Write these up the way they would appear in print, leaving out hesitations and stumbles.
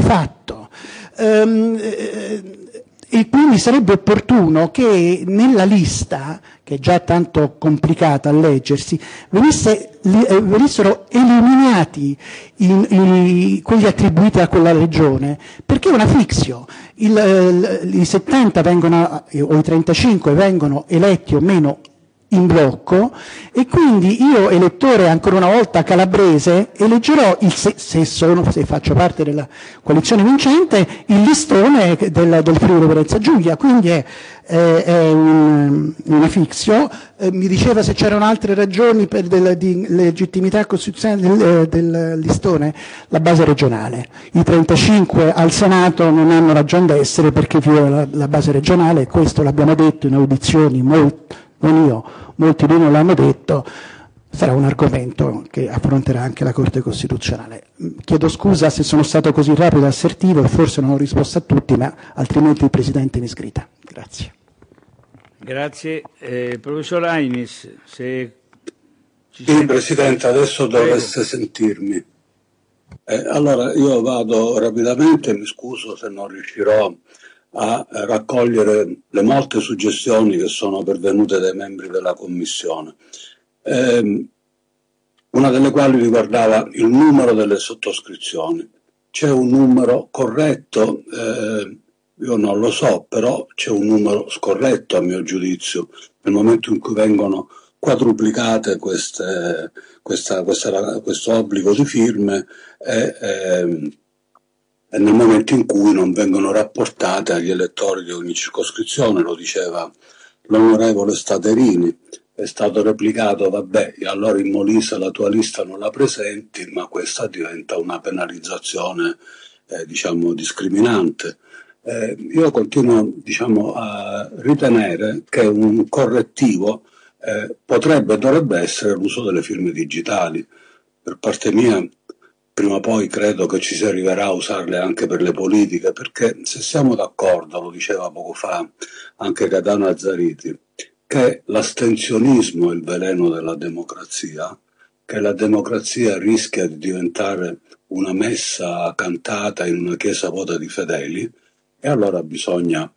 fatto. E quindi sarebbe opportuno che nella lista, che è già tanto complicata a leggersi, venissero eliminati quelli attribuiti a quella regione, perché è una fictio. I 70 o i 35 vengono eletti o meno in blocco, e quindi io, elettore ancora una volta calabrese, eleggerò, se faccio parte della coalizione vincente, il listone del Friuli Venezia Giulia. Quindi è una fictio. Mi diceva se c'erano altre ragioni di legittimità costituzionale del listone, la base regionale. I 35 al Senato non hanno ragione d'essere perché viola la base regionale, e questo l'abbiamo detto in audizioni, non io, molti di noi l'hanno detto. Sarà un argomento che affronterà anche la Corte Costituzionale. Chiedo scusa se sono stato così rapido e assertivo e forse non ho risposto a tutti, ma altrimenti il Presidente mi sgrida. Grazie. Grazie. Professor Ainis, se ci Sì, Presidente, adesso dovreste sentirmi. Allora, io vado rapidamente, mi scuso se non riuscirò a raccogliere le molte suggestioni che sono pervenute dai membri della Commissione. Una delle quali riguardava il numero delle sottoscrizioni. C'è un numero corretto? Io non lo so, però c'è un numero scorretto a mio giudizio, nel momento in cui vengono quadruplicate questo obbligo di firme e nel momento in cui non vengono rapportate agli elettori di ogni circoscrizione. Lo diceva l'onorevole Staterini, è stato replicato, vabbè, allora in Molise la tua lista non la presenti, ma questa diventa una penalizzazione discriminante. Io continuo a ritenere che un correttivo potrebbe e dovrebbe essere l'uso delle firme digitali. Per parte mia, prima o poi credo che ci si arriverà a usarle anche per le politiche, perché se siamo d'accordo, lo diceva poco fa anche Gaetano Azzariti, che l'astensionismo è il veleno della democrazia, che la democrazia rischia di diventare una messa cantata in una chiesa vuota di fedeli, e allora bisogna,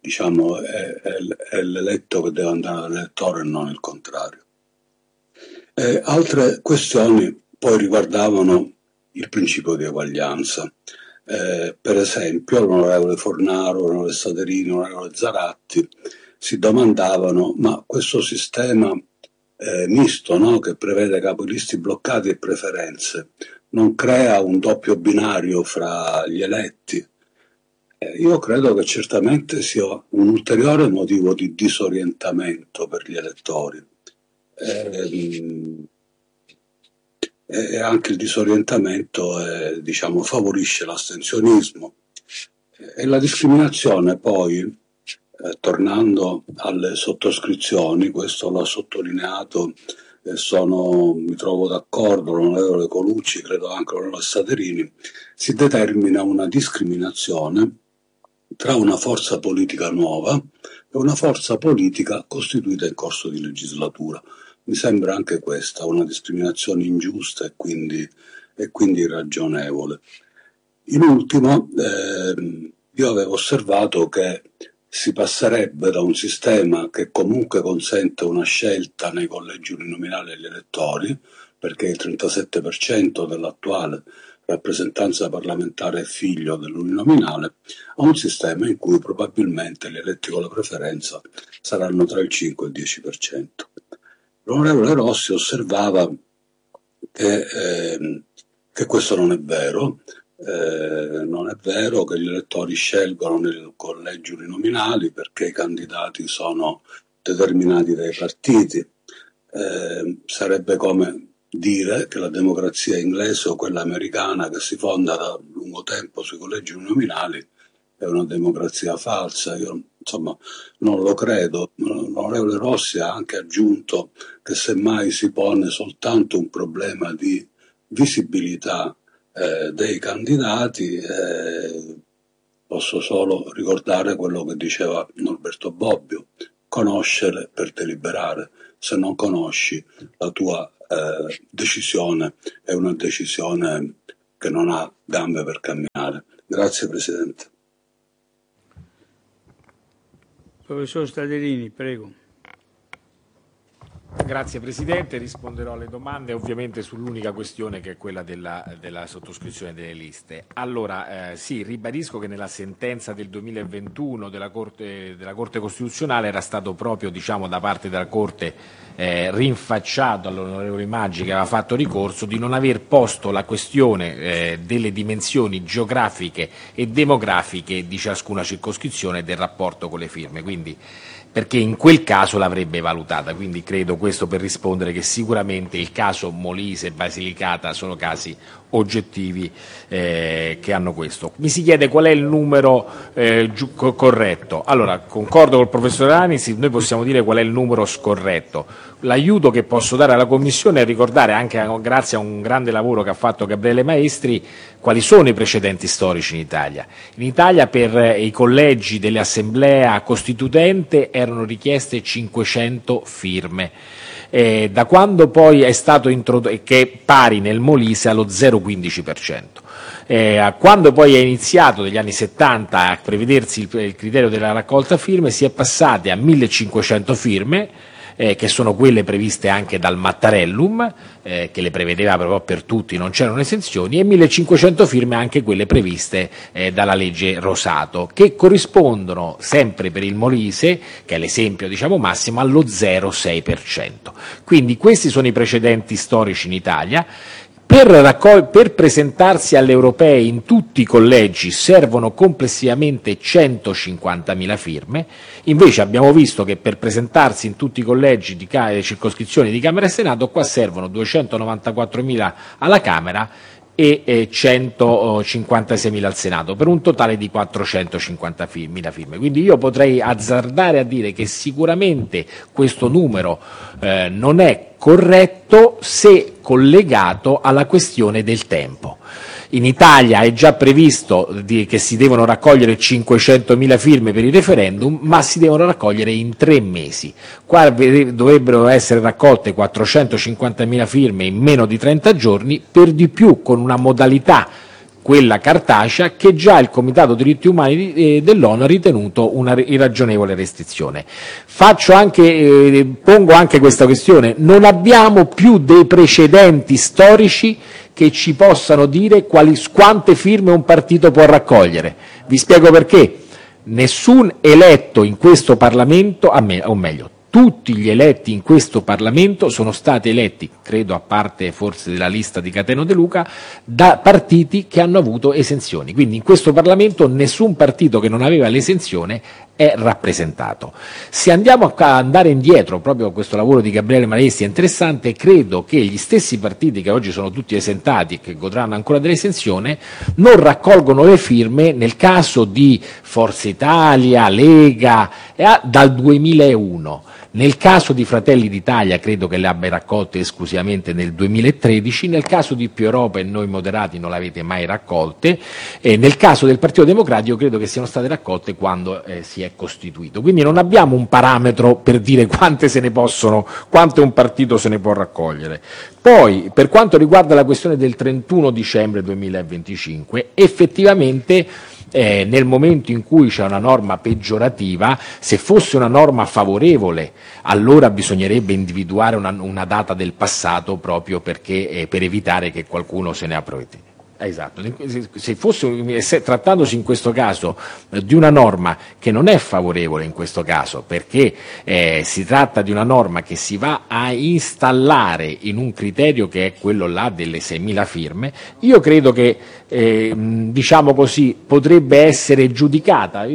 è l'eletto che deve andare all'elettore e non il contrario. Altre questioni poi riguardavano il principio di eguaglianza. Per esempio, l'onorevole Fornaro, l'onorevole Staterini, l'onorevole Zaratti si domandavano: ma questo sistema misto, no, che prevede capolisti bloccati e preferenze, non crea un doppio binario fra gli eletti? Io credo che certamente sia un ulteriore motivo di disorientamento per gli elettori. E anche il disorientamento favorisce l'astensionismo. E la discriminazione poi, tornando alle sottoscrizioni, questo l'ha sottolineato, mi trovo d'accordo, l'onorevole Colucci, credo anche l'onorevole Staterini, si determina una discriminazione tra una forza politica nuova e una forza politica costituita in corso di legislatura. Mi sembra anche questa una discriminazione ingiusta e quindi irragionevole. In ultimo, io avevo osservato che si passerebbe da un sistema che comunque consente una scelta nei collegi uninominali agli elettori, perché il 37% dell'attuale rappresentanza parlamentare è figlio dell'uninominale, a un sistema in cui probabilmente gli eletti con la preferenza saranno tra il 5 e il 10%. L'onorevole Rossi osservava che questo non è vero. Non è vero che gli elettori scelgono nei collegi uninominali perché i candidati sono determinati dai partiti. Sarebbe come dire che la democrazia inglese o quella americana, che si fonda da lungo tempo sui collegi uninominali, è una democrazia falsa. Io non lo credo. L'onorevole Rossi ha anche aggiunto che semmai si pone soltanto un problema di visibilità dei candidati. Posso solo ricordare quello che diceva Norberto Bobbio: conoscere per deliberare. Se non conosci, la tua decisione è una decisione che non ha gambe per camminare. Grazie Presidente. Professor Staderini, prego. Grazie Presidente, risponderò alle domande ovviamente sull'unica questione che è quella della sottoscrizione delle liste. Allora, sì, ribadisco che nella sentenza del 2021 della Corte Costituzionale era stato proprio, diciamo, da parte della Corte rinfacciato all'onorevole Maggi, che aveva fatto ricorso, di non aver posto la questione delle dimensioni geografiche e demografiche di ciascuna circoscrizione e del rapporto con le firme, quindi perché in quel caso l'avrebbe valutata, quindi credo, questo per rispondere, che sicuramente il caso Molise e Basilicata sono casi oggettivi che hanno questo. Mi si chiede qual è il numero corretto. Allora, concordo col professor Anis, noi possiamo dire qual è il numero scorretto. L'aiuto che posso dare alla Commissione è ricordare, anche grazie a un grande lavoro che ha fatto Gabriele Maestri, quali sono i precedenti storici in Italia. In Italia per i collegi dell'Assemblea Costituente erano richieste 500 firme. Da quando poi è stato introdotto, che è pari nel Molise allo 0,15%. Quando poi è iniziato negli anni 70 a prevedersi il criterio della raccolta firme, si è passati a 1500 firme, che sono quelle previste anche dal Mattarellum, che le prevedeva però per tutti, non c'erano esenzioni, e 1500 firme anche quelle previste dalla legge Rosato, che corrispondono sempre per il Molise, che è l'esempio, diciamo, massimo, allo 0,6%. Quindi questi sono i precedenti storici in Italia. Per presentarsi alle europee in tutti i collegi servono complessivamente 150.000 firme, invece abbiamo visto che per presentarsi in tutti i collegi di circoscrizioni di Camera e Senato qua servono 294.000 alla Camera e 156.000 al Senato, per un totale di 450.000 firme. Quindi io potrei azzardare a dire che sicuramente questo numero non è corretto se collegato alla questione del tempo. In Italia è già previsto che si devono raccogliere 500.000 firme per il referendum, ma si devono raccogliere in 3 mesi. Qua dovrebbero essere raccolte 450.000 firme in meno di 30 giorni, per di più con una modalità, quella cartacea, che già il Comitato Diritti Umani dell'ONU ha ritenuto una irragionevole restrizione. Pongo anche questa questione: non abbiamo più dei precedenti storici che ci possano dire quante firme un partito può raccogliere. Vi spiego perché. Nessun eletto in questo Parlamento, o meglio, tutti gli eletti in questo Parlamento sono stati eletti, credo a parte forse della lista di Cateno De Luca, da partiti che hanno avuto esenzioni. Quindi in questo Parlamento nessun partito che non aveva l'esenzione è rappresentato. Se andiamo a andare indietro, proprio questo lavoro di Gabriele Maestri è interessante, credo che gli stessi partiti che oggi sono tutti esentati e che godranno ancora dell'esenzione non raccolgono le firme nel caso di Forza Italia, Lega, dal 2001. Nel caso di Fratelli d'Italia credo che le abbia raccolte esclusivamente nel 2013, nel caso di Più Europa e Noi Moderati non le avete mai raccolte, e nel caso del Partito Democratico credo che siano state raccolte quando si è costituito. Quindi non abbiamo un parametro per dire quante un partito se ne può raccogliere. Poi, per quanto riguarda la questione del 31 dicembre 2025, effettivamente nel momento in cui c'è una norma peggiorativa, se fosse una norma favorevole, allora bisognerebbe individuare una data del passato, proprio perché per evitare che qualcuno se ne approfitti. Esatto, trattandosi in questo caso di una norma che non è favorevole in questo caso, perché si tratta di una norma che si va a installare in un criterio che è quello là delle 6.000 firme, io credo che diciamo così potrebbe essere giudicata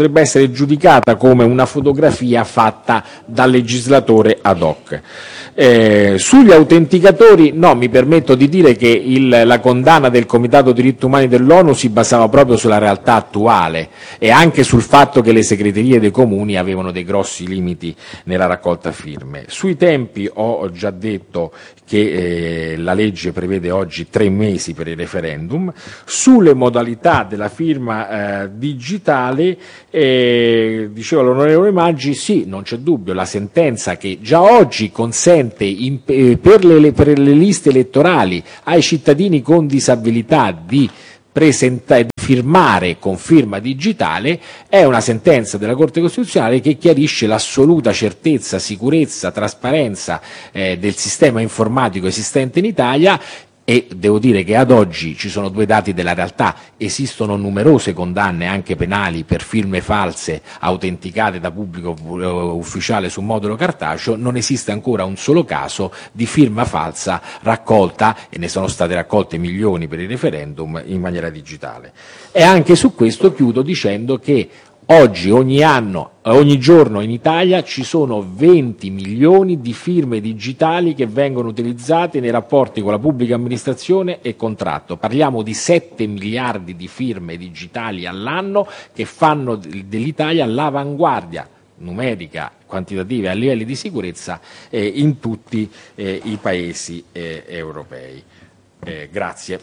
come una fotografia fatta dal legislatore ad hoc. Sugli autenticatori, no, mi permetto di dire che la condanna del Comitato Diritti Umani dell'ONU si basava proprio sulla realtà attuale e anche sul fatto che le segreterie dei comuni avevano dei grossi limiti nella raccolta firme. Sui tempi ho già detto che la legge prevede oggi 3 mesi per il referendum. Sulle modalità della firma digitale, diceva l'onorevole Maggi, sì, non c'è dubbio, la sentenza che già oggi consente per le liste elettorali ai cittadini con disabilità di di firmare con firma digitale, è una sentenza della Corte Costituzionale che chiarisce l'assoluta certezza, sicurezza, trasparenza del sistema informatico esistente in Italia. E devo dire che ad oggi ci sono due dati della realtà: esistono numerose condanne anche penali per firme false autenticate da pubblico ufficiale su modulo cartaceo, non esiste ancora un solo caso di firma falsa raccolta, e ne sono state raccolte milioni per il referendum, in maniera digitale. E anche su questo chiudo dicendo che oggi, ogni giorno in Italia ci sono 20 milioni di firme digitali che vengono utilizzate nei rapporti con la pubblica amministrazione e contratto. Parliamo di 7 miliardi di firme digitali all'anno che fanno dell'Italia l'avanguardia numerica, quantitativa e a livelli di sicurezza in tutti i paesi europei. Grazie.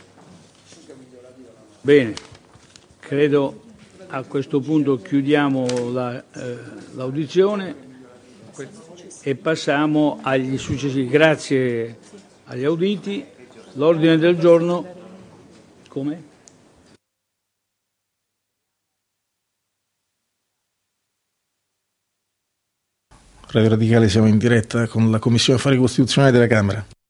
Bene, credo a questo punto chiudiamo l'audizione e passiamo agli successivi. Grazie agli auditi. L'ordine del giorno, come? Radio Radicale, siamo in diretta con la Commissione Affari Costituzionali della Camera.